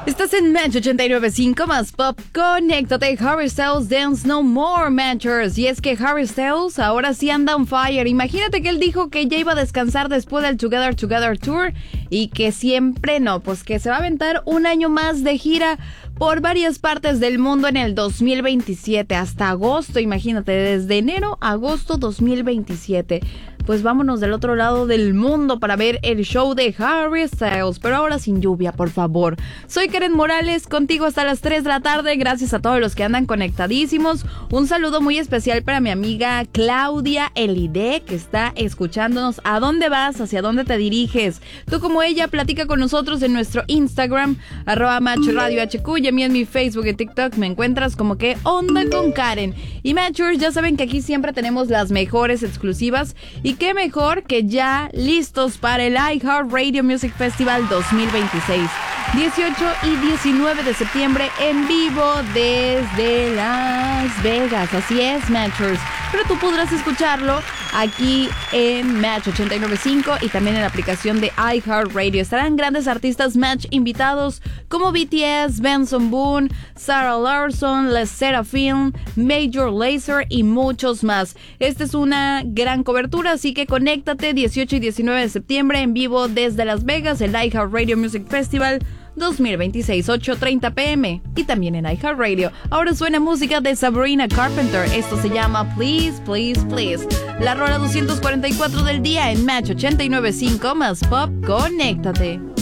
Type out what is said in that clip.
Estás en Match 89.5 más Pop. Conéctate, Harry Styles Dance No More, Matchers. Y es que Harry Styles ahora sí anda on fire. Imagínate que él dijo que ya iba a descansar después del Together Tour y que siempre no, pues que se va a aventar un año más de gira por varias partes del mundo en el 2027, hasta agosto, imagínate, desde enero a agosto 2027. Pues vámonos del otro lado del mundo para ver el show de Harry Styles, pero ahora sin lluvia, por favor. Soy Karen Morales, contigo hasta las 3 de la tarde, gracias a todos los que andan conectadísimos. Un saludo muy especial para mi amiga Claudia Elide, que está escuchándonos. ¿A dónde vas? ¿Hacia dónde te diriges? Tú como ella, platica con nosotros en nuestro Instagram, @MatchRadioHQ, y a mí en mi Facebook y TikTok me encuentras como que Onda con Karen. Y Matchers, ya saben que aquí siempre tenemos las mejores exclusivas, y qué mejor que ya listos para el iHeartRadio Music Festival 2026. 18 y 19 de septiembre en vivo desde Las Vegas. Así es, Matchers. Pero tú podrás escucharlo aquí en Match 89.5 y también en la aplicación de iHeartRadio. Estarán grandes artistas Match invitados como BTS, Benson Boone, Sarah Larson, Les Seraphim, Major Lazer y muchos más. Esta es una gran cobertura, así que conéctate 18 y 19 de septiembre en vivo desde Las Vegas, el iHeartRadio Music Festival 2026, 8:30 p.m. y también en iHeartRadio. Ahora suena música de Sabrina Carpenter. Esto se llama Please, Please, Please. La rola 244 del día en Match 89.5 más Pop. Conéctate.